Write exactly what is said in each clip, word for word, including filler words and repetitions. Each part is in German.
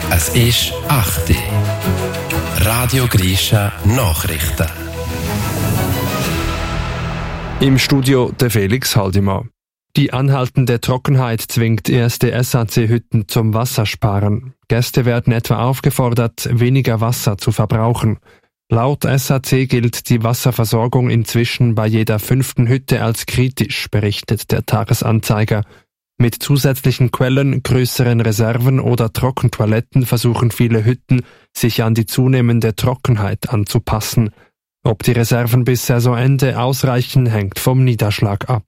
Es ist acht Uhr. Radio Grisha Nachrichten. Im Studio der Felix Haldimann. Die anhaltende Trockenheit zwingt erste S A C-Hütten zum Wassersparen. Gäste werden etwa aufgefordert, weniger Wasser zu verbrauchen. Laut S A C gilt die Wasserversorgung inzwischen bei jeder fünften Hütte als kritisch, berichtet der Tagesanzeiger. Mit zusätzlichen Quellen, größeren Reserven oder Trockentoiletten versuchen viele Hütten, sich an die zunehmende Trockenheit anzupassen. Ob die Reserven bis Saisonende ausreichen, hängt vom Niederschlag ab.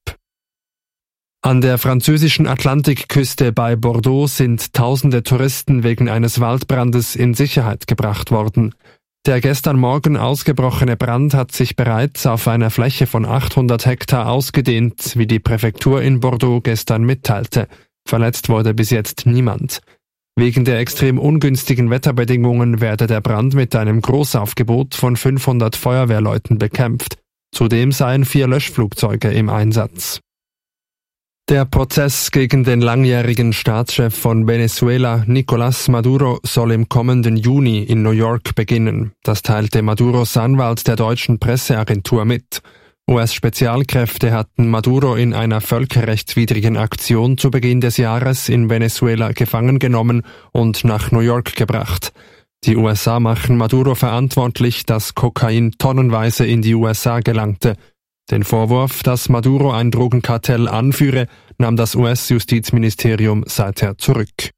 An der französischen Atlantikküste bei Bordeaux sind tausende Touristen wegen eines Waldbrandes in Sicherheit gebracht worden. Der gestern Morgen ausgebrochene Brand hat sich bereits auf einer Fläche von achthundert Hektar ausgedehnt, wie die Präfektur in Bordeaux gestern mitteilte. Verletzt wurde bis jetzt niemand. Wegen der extrem ungünstigen Wetterbedingungen werde der Brand mit einem Großaufgebot von fünfhundert Feuerwehrleuten bekämpft. Zudem seien vier Löschflugzeuge im Einsatz. Der Prozess gegen den langjährigen Staatschef von Venezuela, Nicolás Maduro, soll im kommenden Juni in New York beginnen. Das teilte Maduros Anwalt der deutschen Presseagentur mit. U S-Spezialkräfte hatten Maduro in einer völkerrechtswidrigen Aktion zu Beginn des Jahres in Venezuela gefangen genommen und nach New York gebracht. Die U S A machen Maduro verantwortlich, dass Kokain tonnenweise in die U S A gelangte. Den Vorwurf, dass Maduro ein Drogenkartell anführe, nahm das U S-Justizministerium seither zurück.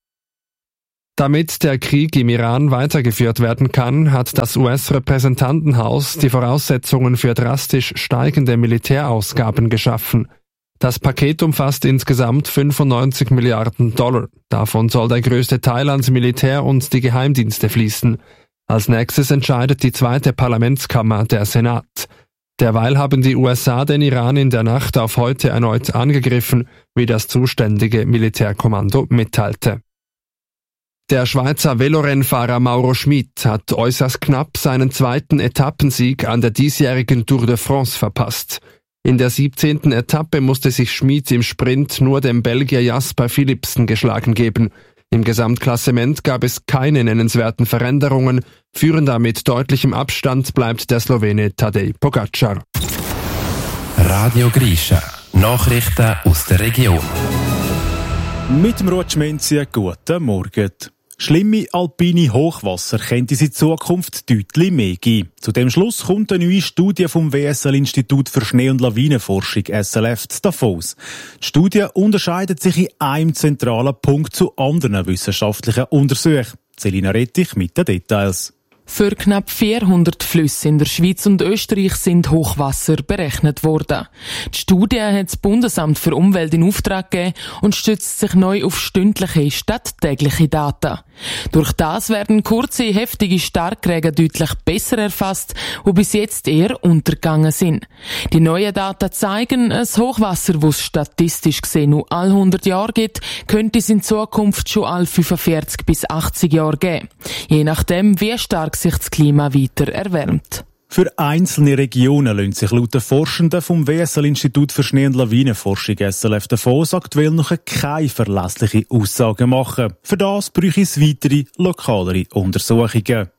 Damit der Krieg im Iran weitergeführt werden kann, hat das U S-Repräsentantenhaus die Voraussetzungen für drastisch steigende Militärausgaben geschaffen. Das Paket umfasst insgesamt fünfundneunzig Milliarden Dollar. Davon soll der größte Teil ans Militär und die Geheimdienste fließen. Als nächstes entscheidet die zweite Parlamentskammer, der Senat. Derweil haben die U S A den Iran in der Nacht auf heute erneut angegriffen, wie das zuständige Militärkommando mitteilte. Der Schweizer Velorennfahrer Mauro Schmid hat äußerst knapp seinen zweiten Etappensieg an der diesjährigen Tour de France verpasst. In der siebzehnten Etappe musste sich Schmid im Sprint nur dem Belgier Jasper Philipsen geschlagen geben. Im Gesamtklassement gab es keine nennenswerten Veränderungen. Führender mit deutlichem Abstand bleibt der Slowene Tadej Pogačar. Radio Grisha. Nachrichten aus der Region. Mit dem Rutschmenzi, guten Morgen. Schlimme alpine Hochwasser könnte es in Zukunft deutlich mehr geben. Zu dem Schluss kommt eine neue Studie vom W S L-Institut für Schnee- und Lawinenforschung S L F zu Davos. Die Studie unterscheidet sich in einem zentralen Punkt zu anderen wissenschaftlichen Untersuchungen. Selina Rettich mit den Details. Für knapp vierhundert Flüsse in der Schweiz und Österreich sind Hochwasser berechnet worden. Die Studie hat das Bundesamt für Umwelt in Auftrag gegeben und stützt sich neu auf stündliche statt tägliche Daten. Durch das werden kurze, heftige Starkregen deutlich besser erfasst, die bis jetzt eher untergegangen sind. Die neuen Daten zeigen, ein Hochwasser, das es statistisch gesehen nur alle hundert Jahre gibt, könnte es in Zukunft schon alle fünfundvierzig bis achtzig Jahre geben. Je nachdem, wie stark sich das Klima weiter erwärmt. Für einzelne Regionen lassen sich laut den Forschenden vom W S L-Institut für Schnee- und Lawinenforschung S L F Davos aktuell noch keine verlässliche Aussagen machen. Für das bräuchte es weitere, lokalere Untersuchungen.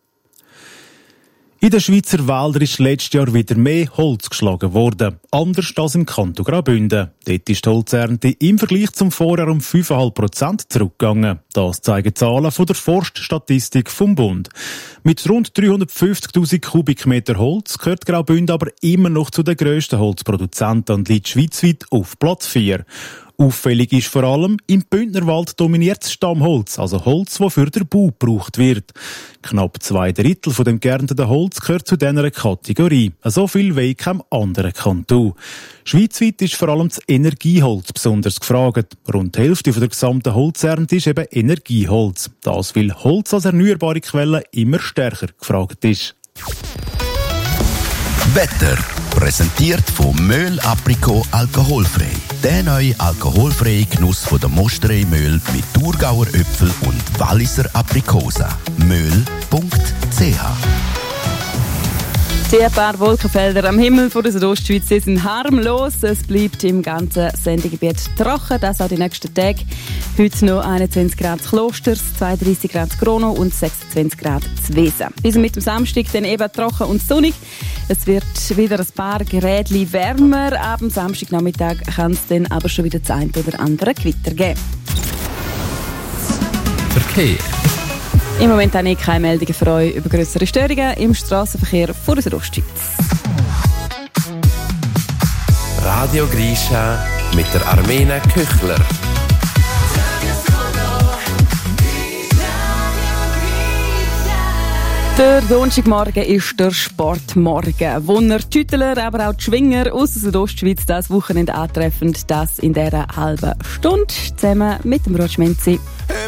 In den Schweizer Wäldern ist letztes Jahr wieder mehr Holz geschlagen worden. Anders als im Kanton Graubünden. Dort ist die Holzernte im Vergleich zum Vorjahr um fünf Komma fünf Prozent zurückgegangen. Das zeigen Zahlen von der Forststatistik vom Bund. Mit rund dreihundertfünfzigtausend Kubikmeter Holz gehört Graubünden aber immer noch zu den grössten Holzproduzenten und liegt schweizweit auf Platz vier. Auffällig ist vor allem, im Bündnerwald dominiert das Stammholz, also Holz, das für den Bau gebraucht wird. Knapp zwei Drittel von dem geernteten Holz gehört zu dieser Kategorie. So viel wie in keinem anderen Kanton. Schweizweit ist vor allem das Energieholz besonders gefragt. Rund die Hälfte der gesamten Holzernte ist eben Energieholz. Das, weil Holz als erneuerbare Quelle immer stärker gefragt ist. Wetter präsentiert von Möhl Aprikot alkoholfrei. Der neue alkoholfreie Genuss von der Mosterei Möhl mit Thurgauer Äpfel und Walliser Aprikosen. möhl punkt c h Die paar Wolkenfelder am Himmel von der Südostschweiz sind harmlos. Es bleibt im ganzen Sendegebiet trocken, das auch die nächsten Tage. Heute noch einundzwanzig Grad Klosters, zweiunddreissig Grad Grono und sechsundzwanzig Grad Zwesen. Bis mit dem Samstag dann eben trocken und sonnig. Es wird wieder ein paar Grädchen wärmer. Ab dem Samstagnachmittag kann es dann aber schon wieder das eine oder andere Gewitter geben. Verkehr. Im Moment habe ich keine Meldungen für euch über grössere Störungen im Strassenverkehr vor der Südostschweiz. Radio Grisha mit der Armena Köchler. Der Donnerstagmorgen ist der Sportmorgen, wo wir die Schüttler, aber auch die Schwinger aus der Südostschweiz das Wochenende antreffen, das in dieser halben Stunde zusammen mit dem Rutschmenzi.